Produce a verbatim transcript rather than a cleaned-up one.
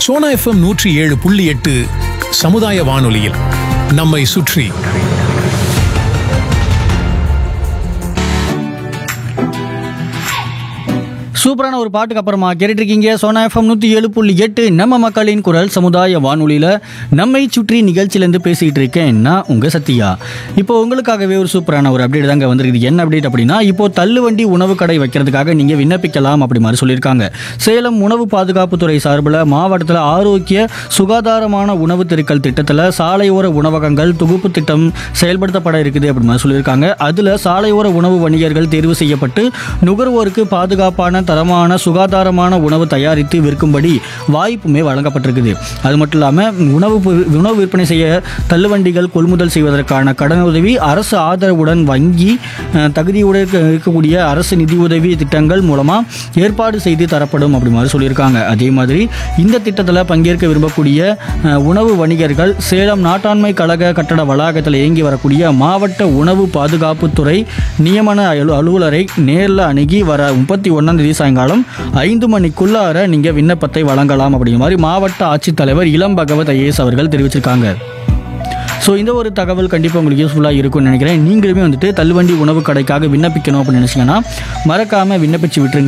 Sona FM நூற்றி ஏழு புள்ளி எட்டு சமுதாய வானொலியில் நம்மை சுற்றி. சூப்பரான ஒரு பாட்டுக்கு அப்புறமா கேட்டுருக்கீங்க சோனா எஃப்எம் நூற்றி ஏழு புள்ளி எட்டு நம்ம மக்களின் குரல் சமுதாய வானொலியில் நம்மை சுற்றி நிகழ்ச்சியிலேருந்து பேசிகிட்டு இருக்கேன் நான் உங்கள் சத்யா. இப்போ உங்களுக்காகவே ஒரு சூப்பரான ஒரு அப்டேட் தாங்க வந்திருக்குது. என்ன அப்டேட் அப்படின்னா, இப்போ தள்ளுவண்டி உணவு கடை வைக்கிறதுக்காக நீங்கள் விண்ணப்பிக்கலாம் அப்படி மாதிரி சொல்லியிருக்காங்க. சேலம் உணவு பாதுகாப்புத்துறை சார்பில் மாவட்டத்தில் ஆரோக்கிய சுகாதாரமான உணவு தெருக்கள் திட்டத்தில் சாலையோர உணவகங்கள் தொகுப்பு திட்டம் செயல்படுத்தப்பட இருக்குது அப்படி மாதிரி சொல்லியிருக்காங்க. அதில் சாலையோர உணவு வணிகர்கள் தேர்வு செய்யப்பட்டு நுகர்வோருக்கு பாதுகாப்பான தரமான சுகாதாரமான உணவு தயாரித்து விற்கும்படி வாய்ப்புமே வழங்கப்பட்டிருக்குது. அது மட்டும் இல்லாமல் உணவு உணவு விற்பனை செய்ய தள்ளுவண்டிகள் கொள்முதல் செய்வதற்கான கடனுதவி அரசு ஆதரவுடன் வங்கி தகுதியுடன் இருக்கக்கூடிய அரசு நிதியுதவி திட்டங்கள் மூலமாக ஏற்பாடு செய்து தரப்படும் அப்படி மாதிரி சொல்லியிருக்காங்க. அதே மாதிரி இந்த திட்டத்தில் பங்கேற்க விரும்பக்கூடிய உணவு வணிகர்கள் சேலம் நாட்டாண்மை கழக கட்டட வளாகத்தில் இயங்கி வரக்கூடிய மாவட்ட உணவு பாதுகாப்புத்துறை நியமன அலுவலரை நேரில் அணுகி வர முப்பத்தி ஒன்றாம் தேதி சாயங்காலம் ஐந்து மணிக்குள்ளார நீங்க விண்ணப்பத்தை வழங்கலாம் அப்படிங்கிற மாதிரி மாவட்ட ஆட்சித்தலைவர் இளம் பகவத் ஐஏஎஸ் அவர்கள் தெரிவிச்சிருக்காங்க. ஸோ இந்த ஒரு தகவல் கண்டிப்பாக உங்களுக்கு யூஸ்ஃபுல்லாக இருக்கும்னு நினைக்கிறேன். நீங்களுமே வந்துட்டு தள்ளுவண்டி உணவு கடைக்காக விண்ணப்பிக்கணும் அப்படின்னு நினச்சிங்கன்னா மறக்காமல் விண்ணப்பிச்சு விட்டுருங்க.